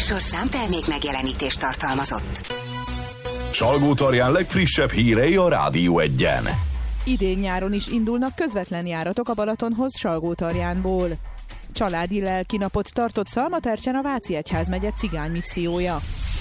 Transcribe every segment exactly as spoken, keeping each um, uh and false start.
műsorszám termék megjelenítést tartalmazott. Salgótarján legfrissebb hírei a Rádió Egyen. Idén nyáron is indulnak közvetlen járatok a Balatonhoz Salgótarjánból. Családi lelkinapot tartott Szalmatercsen a Váci Egyházmegye cigánymissziója.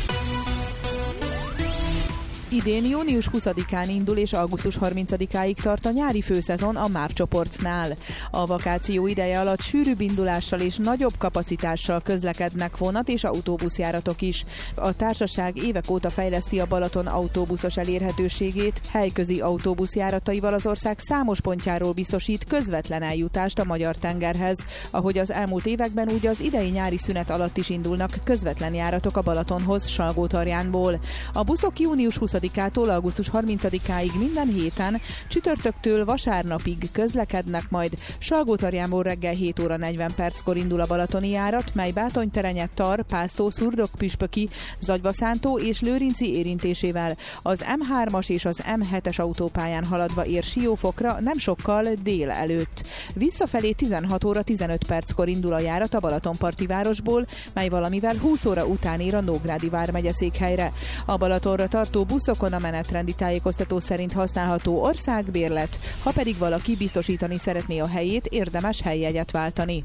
Idén június huszadikán indul és augusztus harmincadikáig tart a nyári főszezon a MÁV csoportnál. A vakáció ideje alatt sűrűbb indulással és nagyobb kapacitással közlekednek vonat és autóbuszjáratok is. A társaság évek óta fejleszti a Balaton autóbuszos elérhetőségét, helyközi autóbuszjárataival az ország számos pontjáról biztosít közvetlen eljutást a magyar tengerhez. Ahogy az elmúlt években, úgy az idei nyári szünet alatt is indulnak közvetlen járatok a Balatonhoz Salgótarjánból. A buszok június huszadikától augusztus harmincadikáig minden héten, csütörtöktől vasárnapig közlekednek, majd Salgótarjánból reggel hét óra negyven perckor indul a balatoni járat, mely Bátonyterenye, Tar, Pásztó, Szurdok, Püspöki, Zagyvaszántó és Lőrinci érintésével az em hármas és az em hetes autópályán haladva ér Siófokra nem sokkal dél előtt. Visszafelé tizenhat óra tizenöt perckor indul a járat a Balatonparti városból, mely valamivel húsz óra után ér a Nógrádi vármegye székhelyre. A Balatonra tartó buszokon a menetrendi tájékoztató szerint használható országbérlet, ha pedig valaki biztosítani szeretné a helyét, érdemes helyjegyet váltani.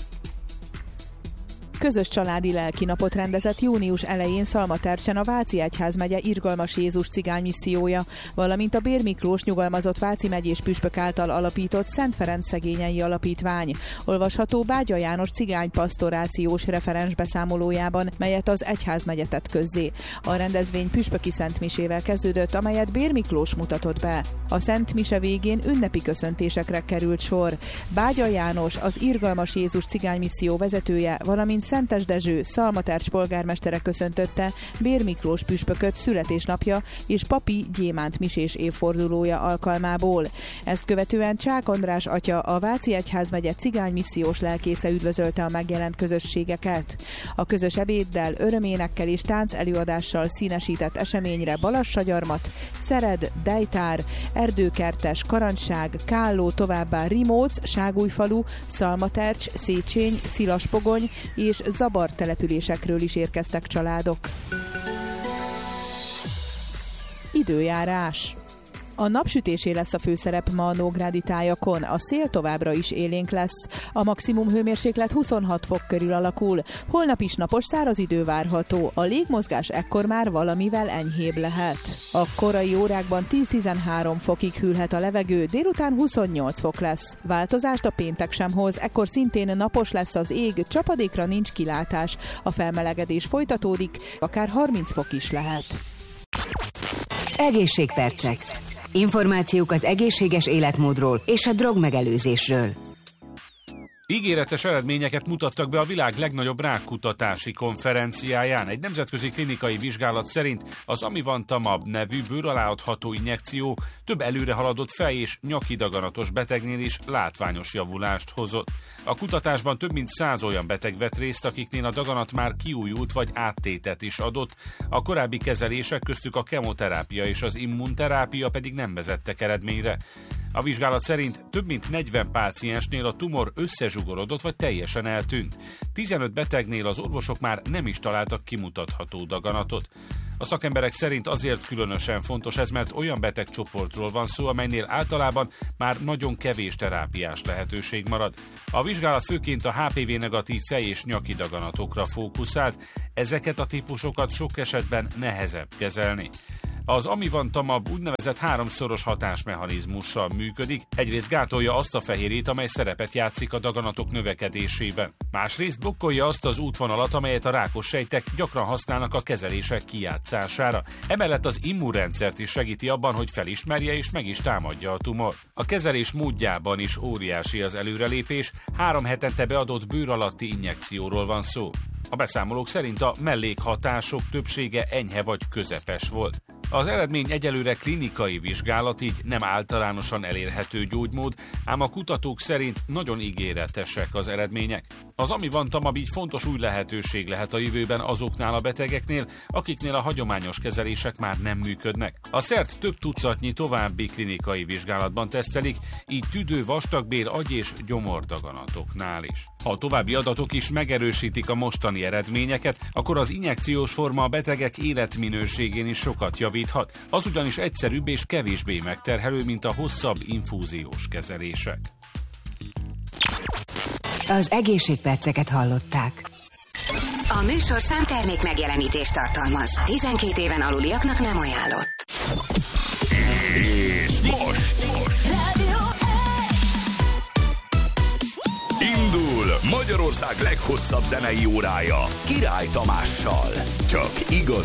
Közös családi lelkinapot rendezett június elején Szalmatercsen a Váci Egyházmegye Irgalmas Jézus cigánymissziója, valamint a Bér Miklós nyugalmazott Váci megyés püspök által alapított Szent Ferenc Szegényei Alapítvány. Olvasható Bágya János cigány pastorációs referens beszámolójában, melyet az egyházmegye tett közzé. A rendezvény püspöki szentmisével kezdődött, amelyet Bér Miklós mutatott be. A szent mise végén ünnepi köszöntésekre került sor. Bágya János, az Irgalmas Jézus cigánymisszió vezetője, valamint Szentes Dezső, Szalmatercs polgármestere köszöntötte Bér Miklós püspököt születésnapja és papi Gyémánt misés évfordulója alkalmából. Ezt követően Csák András atya, a Váci Egyházmegye cigánymissziós lelkésze üdvözölte a megjelent közösségeket. A közös ebéddel, öröménekkel és tánc előadással színesített eseményre Balassagyarmat, Cered, Dejtár, Erdőkertes, Karancság, Kálló, továbbá Rimóc, Ságújfalu, Szalmatercs, Szécsény, Szilaspogony és Zabar településekről is érkeztek családok. Időjárás. A napsütésé lesz a főszerep ma a nógrádi tájakon, a szél továbbra is élénk lesz. A maximum hőmérséklet huszonhat fok körül alakul. Holnap is napos száraz idő várható, a légmozgás ekkor már valamivel enyhébb lehet. A korai órákban tíz-tizenhárom fokig hűlhet a levegő, délután huszonnyolc fok lesz. Változást a péntek sem hoz, ekkor szintén napos lesz az ég, csapadékra nincs kilátás. A felmelegedés folytatódik, akár harminc fok is lehet. Egészségpercek. Információk az egészséges életmódról és a drogmegelőzésről. Ígéretes eredményeket mutattak be a világ legnagyobb rákkutatási konferenciáján. Egy nemzetközi klinikai vizsgálat szerint az amivantamab nevű bőr alá adható injekció több előrehaladott fej- és nyakidaganatos betegnél is látványos javulást hozott. A kutatásban több mint száz olyan beteg vett részt, akiknél a daganat már kiújult vagy áttétet is adott, a korábbi kezelések, köztük a kemoterápia és az immunterápia pedig nem vezettek eredményre. A vizsgálat szerint több mint negyven páciensnél a tumor összezsugorodott vagy teljesen eltűnt. tizenöt betegnél az orvosok már nem is találtak kimutatható daganatot. A szakemberek szerint azért különösen fontos ez, mert olyan betegcsoportról van szó, amelynél általában már nagyon kevés terápiás lehetőség marad. A vizsgálat főként a há pé vé negatív fej- és nyaki daganatokra fókuszált, ezeket a típusokat sok esetben nehezebb kezelni. Az amivantamab úgynevezett háromszoros hatásmechanizmussal működik, egyrészt gátolja azt a fehérjét, amely szerepet játszik a daganatok növekedésében. Másrészt blokkolja azt az útvonalat, amelyet a rákos sejtek gyakran használnak a kezelések kijátszására. Emellett az immunrendszert is segíti abban, hogy felismerje és meg is támadja a tumor. A kezelés módjában is óriási az előrelépés, három hetente beadott bőr alatti injekcióról van szó. A beszámolók szerint a mellékhatások többsége enyhe vagy közepes volt. Az eredmény egyelőre klinikai vizsgálat, így nem általánosan elérhető gyógymód, ám a kutatók szerint nagyon ígéretesek az eredmények. Az amivantamab így fontos új lehetőség lehet a jövőben azoknál a betegeknél, akiknél a hagyományos kezelések már nem működnek. A szert több tucatnyi további klinikai vizsgálatban tesztelik, így tüdő, vastagbél, agy és gyomordaganatoknál is. Ha a további adatok is megerősítik a mostani eredményeket, akkor az injekciós forma a betegek életminőségén is sokat javíthat. Az ugyanis egyszerűbb és kevésbé megterhelő, mint a hosszabb infúziós kezelések. Az egészségperceket hallották. A műsor számtermék megjelenítést tartalmaz. tizenkét éven aluliaknak nem ajánlott. És most, most. Rádió Indul Magyarország leghosszabb zenei órája Király Tamással. Csak igaz